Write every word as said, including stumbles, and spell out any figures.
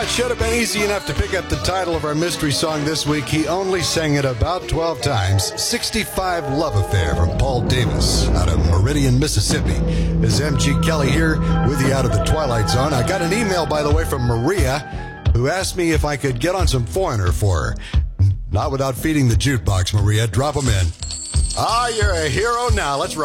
It should have been easy enough to pick up the title of our mystery song this week. He only sang it about twelve times. sixty-five Love Affair from Paul Davis out of Meridian, Mississippi. This is M G Kelly here with you out of the Twilight Zone. I got an email, by the way, from Maria, who asked me if I could get on some Foreigner for her. Not without feeding the jukebox, Maria. Drop them in. Ah, you're a hero now. Let's roll.